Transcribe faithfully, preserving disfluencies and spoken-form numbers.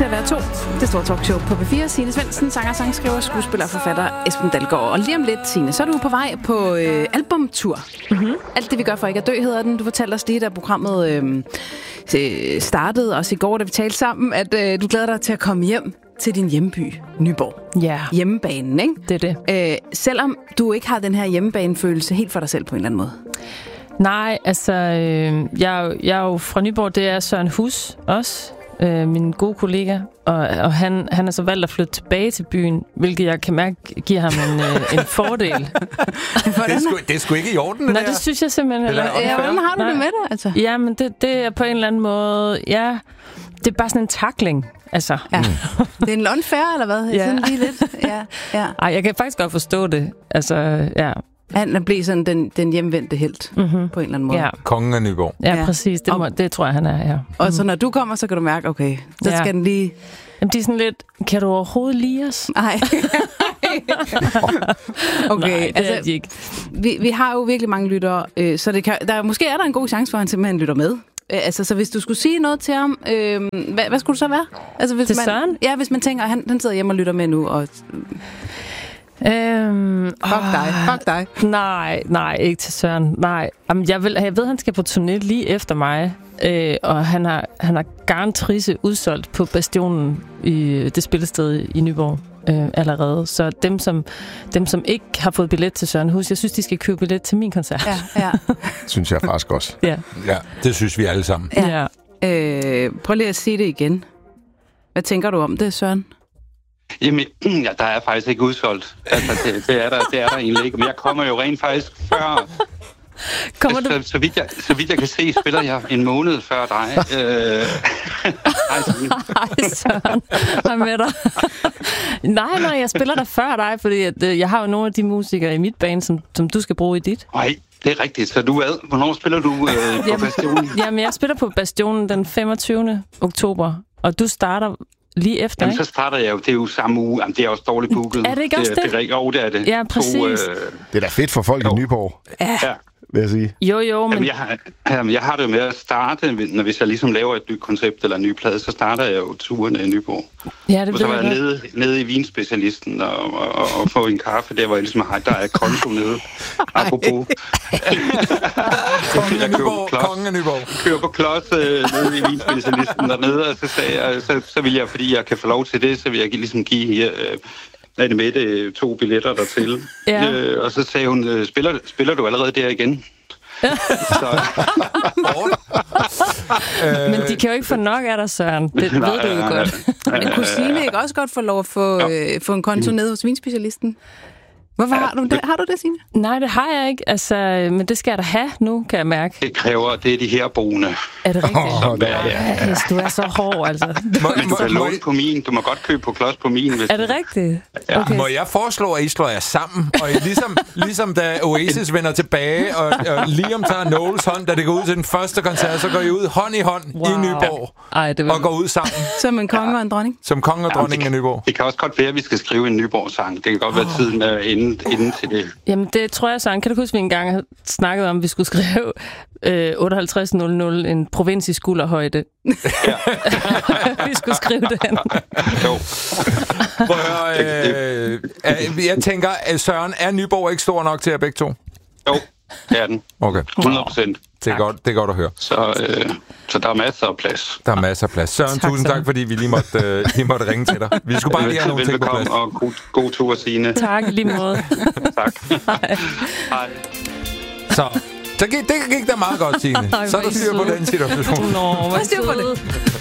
til at være to. Det store talkshow på P fire. Signe Svendsen, sanger, sangskriver, skuespiller og forfatter Esben Dalgaard. Og lige om lidt, Signe, så er du på vej på øh, albumtur. Mm-hmm. Alt det, vi gør for ikke at dø, hedder den. Du fortalte os lige, da programmet øh, startede os i går, da vi talte sammen, at øh, du glæder dig til at komme hjem til din hjemby, Nyborg. Ja. Yeah. Hjemmebanen, ikke? Det er det. Øh, selvom du ikke har den her hjemmebanefølelse helt for dig selv på en eller anden måde. Nej, altså, øh, jeg, jeg er jo fra Nyborg, det er Søren Hus også, øh, min gode kollega, og, og han, han har så valgt at flytte tilbage til byen, hvilket jeg kan mærke giver ham en, øh, en fordel. det, er sgu, det er sgu ikke i orden, det Nej, der. det synes jeg simpelthen. Eller, ja, hvordan har du Nej. det med det, altså? Ja, men det, det er på en eller anden måde, ja, det er bare sådan en tackling. Altså. Ja. Mm. Det er en unfair, eller hvad? Ja. Sådan lige lidt. Ja, ja. Ej, jeg kan faktisk godt forstå det. Altså, ja. Han blev sådan den, den hjemvendte helt, mm-hmm. på en eller anden måde. Ja. Kongen af Nyborg. Ja, ja. præcis. Det, må, det tror jeg, han er, ja. Og mm. så når du kommer, så kan du mærke, okay, så ja. skal den lige... Jamen, de er sådan lidt, kan du overhovedet lide os? Nej. Okay, Nej, det altså, er de ikke. Vi, vi har jo virkelig mange lyttere, øh, så det kan, der, måske er der en god chance for, at han simpelthen lytter med. Øh, altså, så hvis du skulle sige noget til ham, øh, hvad, hvad skulle du så være? Altså, hvis til man, Søren? Ja, hvis man tænker, at han, han sidder hjemme og lytter med nu, og... Øhm, fuck åh, dig, fuck dig. Nej, nej, ikke til Søren. Nej. Jamen, jeg, vil, jeg ved, han skal på turné lige efter mig, øh, og han har, han har garantrisse udsolgt på Bastionen i det spillested i Nyborg øh, allerede. Så dem som, dem, som ikke har fået billet til Søren Hus, jeg synes, de skal købe billet til min koncert. Ja, ja. Synes jeg faktisk også. Ja. Ja, det synes vi alle sammen. Ja. Ja. Øh, prøv lige at sige det igen. Hvad tænker du om det, Søren? Jamen, ja, der er faktisk ikke udsolgt. Altså, det, det, er der, det er der egentlig ikke. Men jeg kommer jo rent faktisk før... Kommer du... så, så, vidt jeg, så vidt jeg kan se, spiller jeg en måned før dig. Øh... Ej, Søren. Hvad med dig? nej, nej, jeg spiller der før dig, fordi at, øh, jeg har jo nogle af de musikere i mit band, som, som du skal bruge i dit. Nej, det er rigtigt. Så du er... Hvornår spiller du øh, på Bastionen? Jamen, jeg spiller på Bastionen den femogtyvende oktober, og du starter... Lige efter, Jamen, ikke? så starter jeg jo. Det er jo samme uge. Jamen, det er også dårligt booket. Er det ikke også det? Det, det, det, oh, det er det. Ja, præcis. To, øh... Det er da fedt for folk jo. i Nyborg. Ja. ja. Vil jeg sige. Jo, jo, men... Jamen, jeg, har, jamen, jeg har det med at starte, når hvis jeg ligesom laver et nyt koncept eller en ny plade, så starter jeg jo turene i Nyborg. Ja, det og så var jeg nede, nede i vinspecialisten og, og, og, og få en kaffe. Der var jeg ligesom, der er konto nede. Apropos. Kongen af Nyborg. Kongen af Nyborg. Jeg kører på klods øh, nede i vinspecialisten dernede, og så sagde jeg, så, så vil jeg, fordi jeg kan få lov til det, så vil jeg ligesom give her... Øh, er det med det, to billetter dertil. Ja. Øh, og så sagde hun, spiller, spiller du allerede der igen? så. Men de kan jo ikke få nok af dig, Søren. Det nej, ved du jo nej, godt. Nej. Men kunne Signe ikke også godt få lov at få, øh, få en konto nede hos vinspecialisten? Hvorfor ja, har du det? Har du det, Signe? Nej, det har jeg ikke. Altså, men det skal jeg da have nu, kan jeg mærke. Det kræver, det er de her boende. Er det rigtigt? Oh, ja, ja, ja. Du er så hård, altså. Må, du kan låne på min. Du må godt købe på klods på min. Hvis er det rigtigt? Ja. Okay. Må jeg foreslå, at I slår jer sammen? Og I ligesom, ligesom da Oasis vender tilbage, og, og Liam tager Noels hånd, da det går ud til den første koncert, så går I ud hånd i hånd wow. i Nyborg. Ej, det vil... Og går ud sammen. Som en konge og en dronning? Som konge og dronning ja, af Nyborg. Det kan også godt være, at vi skal skrive en Nyborg-sang. Det kan godt være tiden uh, inden, inden til det. Jamen, det tror jeg, Søren. Kan du huske, vi engang havde snakket om, at vi skulle skrive øh, otteoghalvtreds nul nul en provins i skulderhøjde? Ja. Vi skulle skrive den. Jo. Prøv at høre, øh, øh, jeg tænker, at Søren, er Nyborg ikke stor nok til jer begge to? Jo, det er den. Okay. hundrede procent. Det er, godt, det er godt at høre. Så, øh, så der er masser af plads. Der er masser af plads. Søren, tak, tusind tak, fordi vi lige måtte, øh, lige måtte ringe til dig. Vi skulle bare lige have nogle ting på plads. Og god, god tur, Signe. Tak, lige måde. Tak. Hej. Hej. Så, så gik, det gik da meget godt, Signe. Så er der styr på den situation. Nå, hvad styr på det.